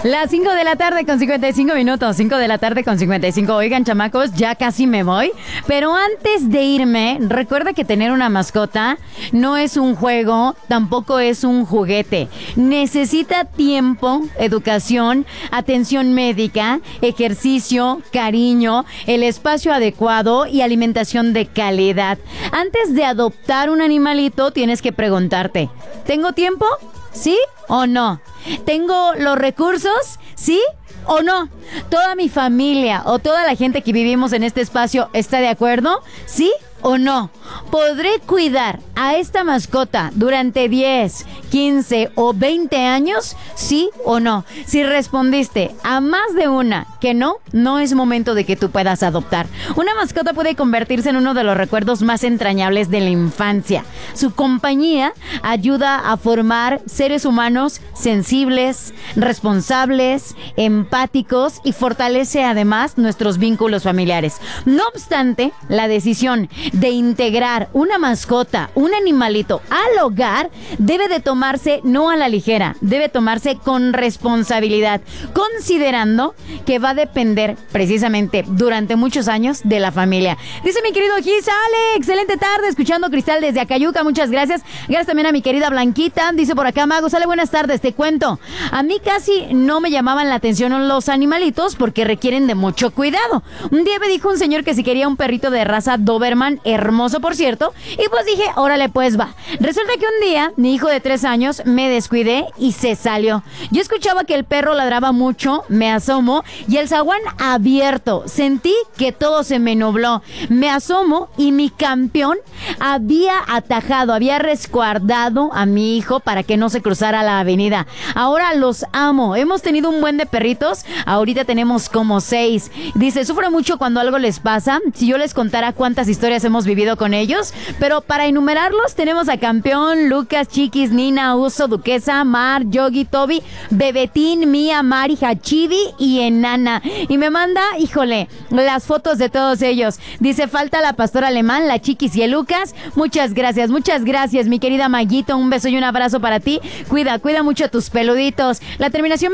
Las 5 de la tarde con 55 minutos, 5 de la tarde con 55. Oigan, chamacos, ya casi me voy. Pero antes de irme, recuerda que tener una mascota no es un juego, tampoco es un juguete. Necesita tiempo, educación, atención médica, ejercicio, cariño, el espacio adecuado y alimentación de calidad. Antes de adoptar un animalito, tienes que preguntarte, ¿tengo tiempo? ¿Sí o no? ¿Tengo los recursos? ¿Sí o no? ¿Toda mi familia o toda la gente que vivimos en este espacio está de acuerdo? ¿Sí o no? ¿Podré cuidar a esta mascota durante 10, 15 o 20 años? ¿Sí o no? Si respondiste a más de una que no, no es momento de que tú puedas adoptar. Una mascota puede convertirse en uno de los recuerdos más entrañables de la infancia. Su compañía ayuda a formar seres humanos sensibles, responsables, empáticos y fortalece además nuestros vínculos familiares. No obstante, la decisión de integrar una mascota, un animalito al hogar debe de tomarse no a la ligera, debe tomarse con responsabilidad, considerando que va a depender precisamente durante muchos años de la familia. Dice mi querido Gis, Ale, excelente tarde, escuchando Cristal desde Acayuca, muchas gracias. Gracias también a mi querida Blanquita, dice por acá Mago, sale buenas tardes, te cuento. A mí casi no me llamaban la atención los animalitos porque requieren de mucho cuidado. Un día me dijo un señor que si quería un perrito de raza Doberman, hermoso por cierto, y pues dije, órale pues va. Resulta que un día, mi hijo de 3 años, me descuidé y se salió. Yo escuchaba que el perro ladraba mucho, me asomo y el zaguán abierto. Sentí que todo se me nubló. Me asomo y mi campeón había atajado, había resguardado a mi hijo para que no se cruzara la avenida. Ahora los amo. Hemos tenido un buen de perritos. Ahorita tenemos como 6. Dice, sufro mucho cuando algo les pasa. Si yo les contara cuántas historias hemos vivido con ellos, pero para enumerarlos tenemos a Campeón, Lucas, Chiquis, Nina, Uso, Duquesa, Mar, Yogi, Toby, Bebetín, Mía, Mari, Hachibi y Enana. Y me manda, híjole, las fotos de todos ellos. Dice, falta la pastora alemán, la Chiquis y el Lucas. Muchas gracias, mi querida Maguito. Un beso y un abrazo para ti. Cuida mucho a tus peluditos. La terminación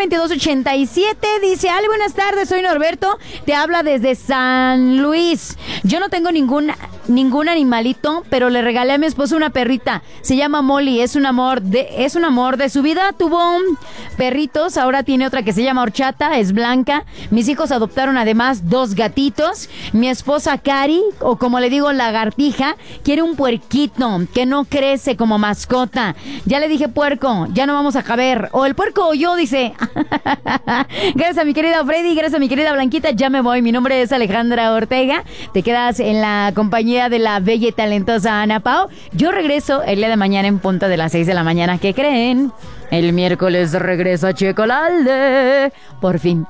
2287 dice, Ale, buenas tardes, soy Norberto. Te habla desde San Luis. Yo no tengo ningún animalito, pero le regalé a mi esposo una perrita. Se llama Molly, es un amor de su vida. Tuvo perritos, ahora tiene otra que se llama Horchata, es blanca. Mis hijos adoptaron además 2 gatitos. Mi esposa Cari, o como le digo, lagartija, quiere un puerquito que no crece como mascota. Ya le dije puerco, ya no vamos a caber. O el puerco o yo, dice. Gracias a mi querida Freddy, gracias a mi querida Blanquita, ya me voy. Mi nombre es Alejandra Ortega. Te quedas en la compañía de la bella y talentosa Ana Pao. Yo regreso el día de mañana en punto de las 6 de la mañana. ¿Qué creen? El miércoles regresa Checo Lalde. Por fin.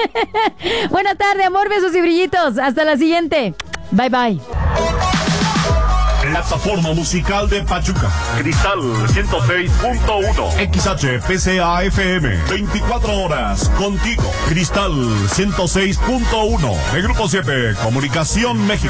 Buena tarde, amor, besos y brillitos. Hasta la siguiente. Bye, bye. Plataforma musical de Pachuca. Cristal 106.1. XHPCA FM. 24 horas contigo. Cristal 106.1. De Grupo 7. Comunicación México.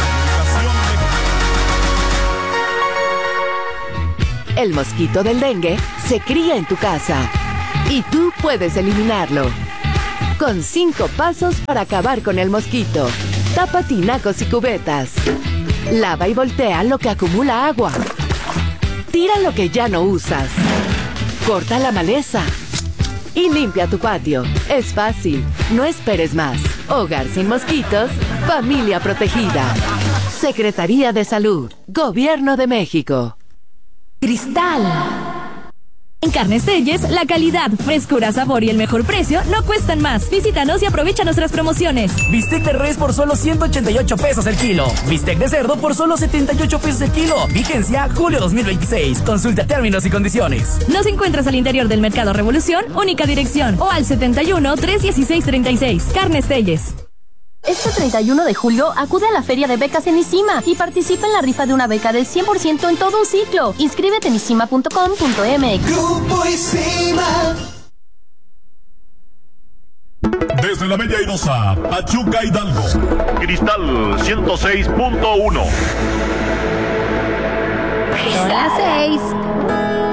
El mosquito del dengue se cría en tu casa y tú puedes eliminarlo. Con 5 pasos para acabar con el mosquito. Tapa tinacos y cubetas. Lava y voltea lo que acumula agua. Tira lo que ya no usas. Corta la maleza. Y limpia tu patio. Es fácil. No esperes más. Hogar sin mosquitos. Familia protegida. Secretaría de Salud. Gobierno de México. Cristal. En Carnes Telles, la calidad, frescura, sabor y el mejor precio no cuestan más. Visítanos y aprovecha nuestras promociones. Bistec de res por solo 188 pesos el kilo. Bistec de cerdo por solo 78 pesos el kilo. Vigencia julio 2026. Consulta términos y condiciones. Nos encuentras al interior del Mercado Revolución, única dirección, o al 71 316 36. Carnes Telles. Este 31 de julio acude a la Feria de Becas en ISIMA y participa en la rifa de una beca del 100% en todo un ciclo. Inscríbete en isima.com.mx. Grupo ISIMA. Desde la Bella Airosa, Pachuca, Hidalgo. Cristal 106.1. Hora 6.